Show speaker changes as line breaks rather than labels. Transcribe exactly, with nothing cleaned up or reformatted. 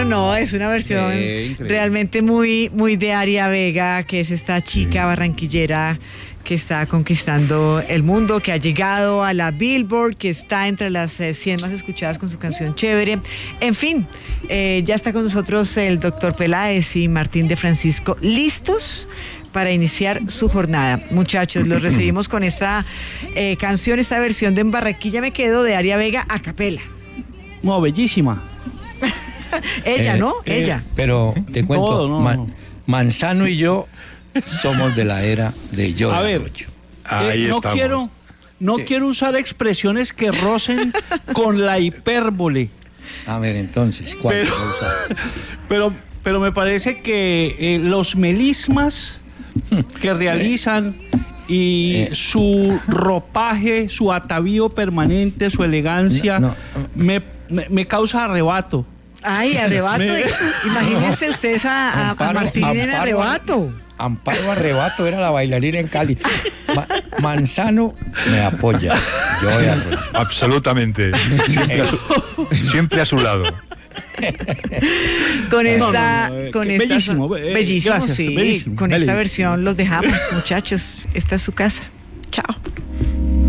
no, es una versión
Sí,
realmente muy, muy de Aria Vega, que es esta chica barranquillera que está conquistando el mundo, que ha llegado a la Billboard, que está entre las eh, cien más escuchadas con su canción Chévere. En fin, eh, ya está con nosotros el doctor Peláez y Martín de Francisco, listos para iniciar su jornada. Muchachos, los recibimos con esta eh, canción, esta versión de En Barranquilla me quedo de Aria Vega a capela.
No, bellísima.
Ella,
Eh,
¿no?
eh,
Ella.
Pero te cuento,
Todo, no,
Man-
no.
Manzano y yo somos de la era de yo.
A
de
ver,
Arroyo.
Ahí
Eh, no
estamos.
quiero, no
Sí.
quiero usar expresiones que rocen con la hipérbole,
A ver, entonces, ¿cuál
Pero-
voy a usar?
pero, pero me parece que eh, los melismas que realizan y
Eh.
su ropaje, su atavío permanente, su elegancia,
No, no.
me, me, me causa arrebato.
Ay, arrebato.
Me-
Imagínense ustedes a, a- a
Amparo-
Martín en
Amparo-
arrebato.
Amparo Arrebato era la bailarina en Cali. Ma- Manzano me apoya. Yo de Arroyo.
Absolutamente. Siempre a su, siempre a su lado.
Con
No,
esta,
no, no, eh,
con
que
esta
bellísimo, eh,
bellísimo,
gracias,
sí.
bellísimo,
con esta
bellísimo.
versión los dejamos, muchachos. Esta es su casa. Chao.